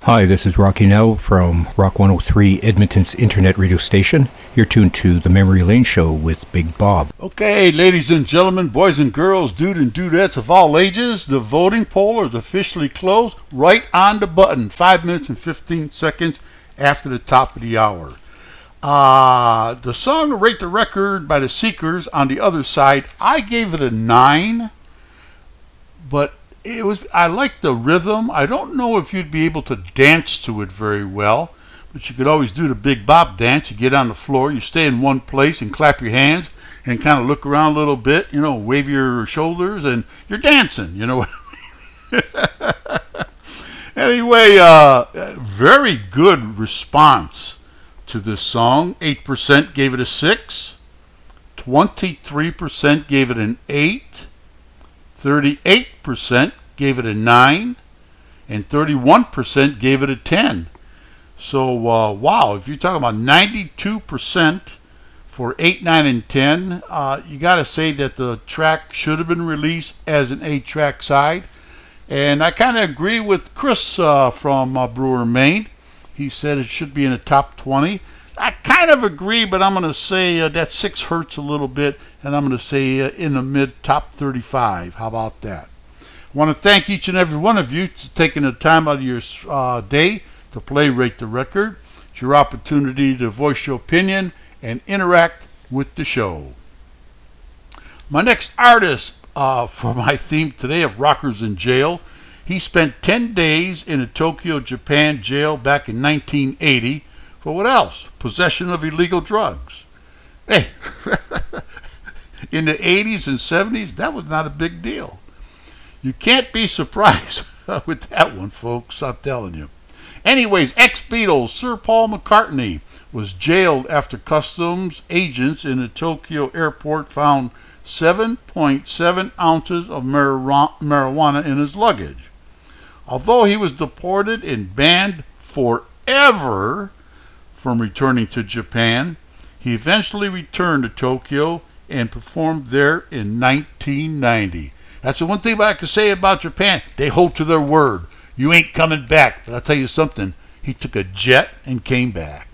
Hi, this is Rocky Now from Rock 103, Edmonton's internet radio station. You're tuned to the Memory Lane Show with Big Bob. Okay, ladies and gentlemen, boys and girls, dude and dudettes of all ages, the voting poll is officially closed. Right on the button, 5 minutes and 15 seconds after the top of the hour. The song Rate the Record by the Seekers on the other side, I gave it a 9, but I like the rhythm. I don't know if you'd be able to dance to it very well, but you could always do the Big Bob dance. You get on the floor, you stay in one place and clap your hands and kind of look around a little bit, wave your shoulders, and you're dancing, you know what I mean? Anyway, very good response to this song. 8% gave it a 6, 23% gave it an 8, 38% gave it a 9, and 31% gave it a 10. So, wow, if you're talking about 92% for 8, 9, and 10, you got to say that the track should have been released as an 8-track side. And I kind of agree with Chris from Brewer, Maine. He said it should be in the top 20. I kind of agree, but I'm going to say that 6 hurts a little bit, and I'm going to say in the mid-top 35. How about that? I want to thank each and every one of you for taking the time out of your day to play Rate the Record. It's your opportunity to voice your opinion and interact with the show. My next artist for my theme today of Rockers in Jail, he spent 10 days in a Tokyo, Japan jail back in 1980 for what else? Possession of illegal drugs. Hey, in the 80s and 70s, that was not a big deal. You can't be surprised with that one, folks, I'm telling you. Anyways, ex-Beatles Sir Paul McCartney was jailed after customs agents in the Tokyo airport found 7.7 ounces of marijuana in his luggage. Although he was deported and banned forever from returning to Japan, he eventually returned to Tokyo and performed there in 1990. That's the one thing I can say about Japan. They hold to their word. You ain't coming back. But I'll tell you something. He took a jet and came back.